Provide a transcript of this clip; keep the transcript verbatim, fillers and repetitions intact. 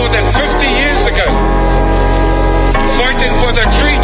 more than fifty years ago, fighting for the treaty